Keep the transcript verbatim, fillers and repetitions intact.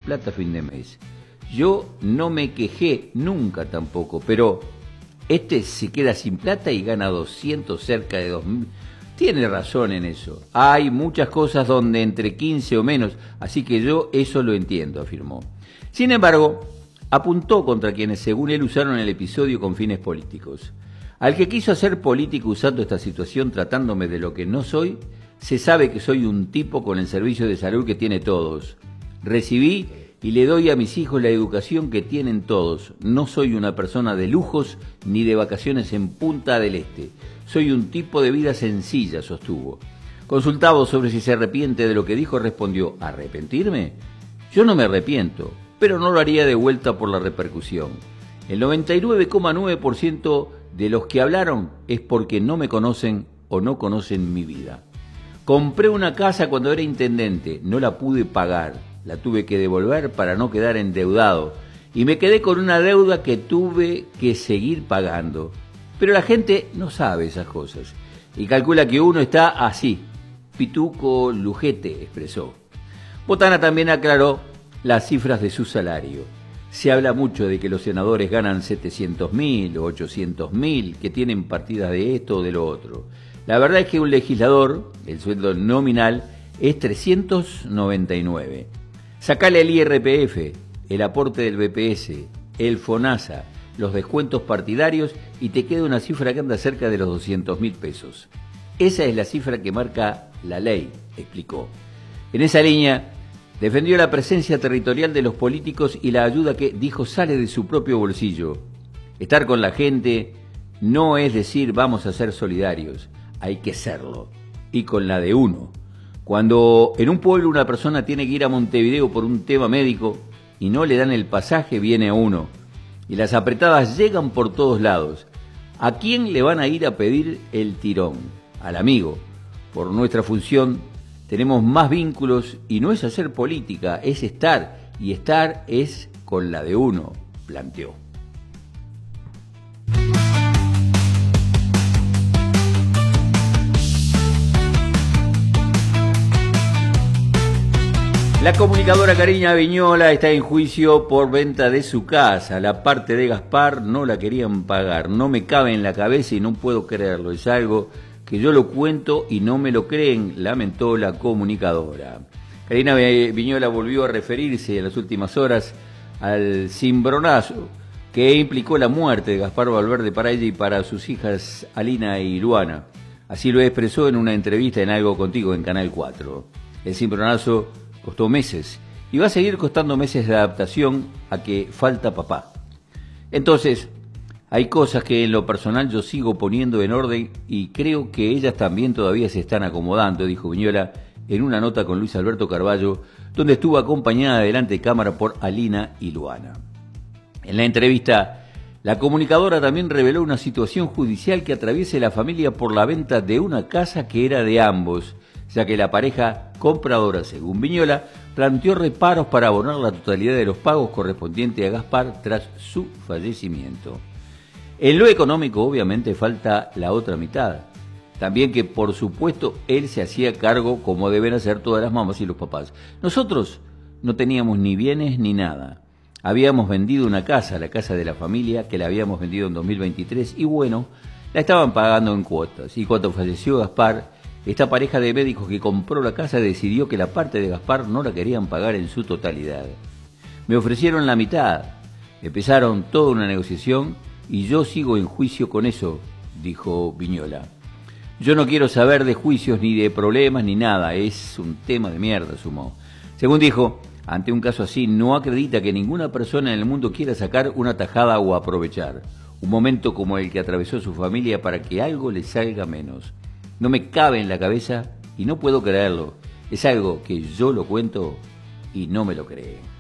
plata a fin de mes. Yo no me quejé nunca tampoco, pero este se queda sin plata y gana doscientos, cerca de dos mil. Tiene razón en eso. Hay muchas cosas donde entre quince o menos, así que yo eso lo entiendo, afirmó. Sin embargo, apuntó contra quienes según él usaron el episodio con fines políticos. Al que quiso hacer política usando esta situación tratándome de lo que no soy, se sabe que soy un tipo con el servicio de salud que tiene todos. Recibí y le doy a mis hijos la educación que tienen todos. No soy una persona de lujos ni de vacaciones en Punta del Este. Soy un tipo de vida sencilla, sostuvo. Consultado sobre si se arrepiente de lo que dijo, respondió: ¿arrepentirme? Yo no me arrepiento, pero no lo haría de vuelta por la repercusión. El noventa y nueve coma nueve por ciento de los que hablaron es porque no me conocen o no conocen mi vida. Compré una casa cuando era intendente, no la pude pagar, la tuve que devolver para no quedar endeudado y me quedé con una deuda que tuve que seguir pagando. Pero la gente no sabe esas cosas y calcula que uno está así. Pituco Lujete expresó. Botana también aclaró las cifras de su salario. Se habla mucho de que los senadores ganan setecientos mil o ochocientos mil, que tienen partidas de esto o de lo otro. La verdad es que un legislador, el sueldo nominal, es trescientos noventa y nueve. Sacale el I R P F, el aporte del B P S, el FONASA, los descuentos partidarios y te queda una cifra que anda cerca de los doscientos mil pesos. Esa es la cifra que marca la ley, explicó. En esa línea, defendió la presencia territorial de los políticos y la ayuda que, dijo, sale de su propio bolsillo. Estar con la gente no es decir vamos a ser solidarios, hay que serlo, y con la de uno. Cuando en un pueblo una persona tiene que ir a Montevideo por un tema médico y no le dan el pasaje, viene uno. Y las apretadas llegan por todos lados. ¿A quién le van a ir a pedir el tirón? Al amigo. Por nuestra función tenemos más vínculos y no es hacer política, es estar, y estar es con la de uno, planteó. La comunicadora Karina Viñola está en juicio por venta de su casa. La parte de Gaspar no la querían pagar. No me cabe en la cabeza y no puedo creerlo. Es algo que yo lo cuento y no me lo creen, lamentó la comunicadora. Karina Viñola volvió a referirse en las últimas horas al cimbronazo que implicó la muerte de Gaspar Valverde para ella y para sus hijas Alina y Luana. Así lo expresó en una entrevista en Algo Contigo en Canal cuatro. El cimbronazo costó meses y va a seguir costando meses de adaptación a que falta papá. Entonces, hay cosas que en lo personal yo sigo poniendo en orden y creo que ellas también todavía se están acomodando, dijo Viñola en una nota con Luis Alberto Carballo, donde estuvo acompañada delante de cámara por Alina y Luana. En la entrevista, la comunicadora también reveló una situación judicial que atraviesa la familia por la venta de una casa que era de ambos, ya que la pareja compradora, según Viñola, planteó reparos para abonar la totalidad de los pagos correspondientes a Gaspar tras su fallecimiento. En lo económico, obviamente, falta la otra mitad. También que, por supuesto, él se hacía cargo como deben hacer todas las mamás y los papás. Nosotros no teníamos ni bienes ni nada. Habíamos vendido una casa, la casa de la familia, que la habíamos vendido en dos mil veintitrés, y bueno, la estaban pagando en cuotas. Y cuando falleció Gaspar, esta pareja de médicos que compró la casa decidió que la parte de Gaspar no la querían pagar en su totalidad. Me ofrecieron la mitad, empezaron toda una negociación y yo sigo en juicio con eso, dijo Viñola. Yo no quiero saber de juicios ni de problemas ni nada, es un tema de mierda, sumó. Según dijo, ante un caso así no acredita que ninguna persona en el mundo quiera sacar una tajada o aprovechar un momento como el que atravesó su familia para que algo le salga menos. No me cabe en la cabeza y no puedo creerlo. Es algo que yo lo cuento y no me lo cree.